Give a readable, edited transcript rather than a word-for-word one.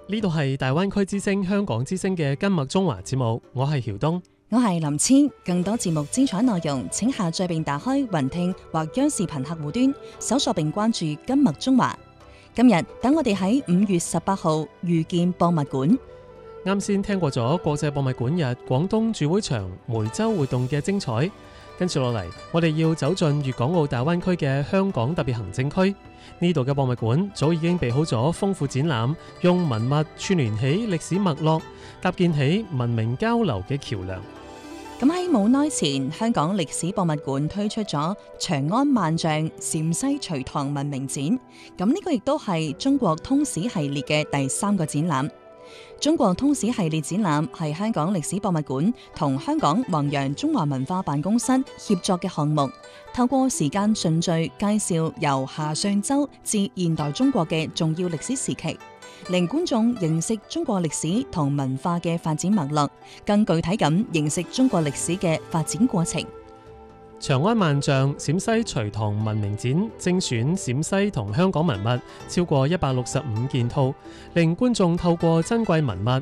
呢度係大灣區之聲香港之聲嘅今麥中華節目，我係曉東， 我係林千。更多節目精彩內容，請下載並打開雲聽或央視頻客戶端，搜索並關注今麥中華。今日等我哋喺5月18號遇見博物館。 啱先聽過咗國際博物館日廣東主會場梅州活動嘅精彩，跟住落嚟，我哋要走進粵港澳大灣區嘅香港特別行政區。呢度嘅博物館早已經備好咗豐富展覽，用文物串聯起歷史脈絡，搭建起文明交流嘅橋梁。 咁喺冇耐前，香港歷史博物館推出咗長安萬象陝西隋唐文明展。咁呢個亦都係中國通史系列嘅第3個展覽。中國通史系列展覽係香港歷史博物館同香港弘揚中華文化辦公室協作嘅項目，透過時間順序介紹由夏商周至現代中國嘅重要歷史時期，令觀眾認識中國歷史同文化嘅發展脈絡，更具體咁認識中國歷史嘅發展過程。 長安萬象陝西隋唐文明展精選陝西同香港文物超過165件套，令觀眾透過珍貴文物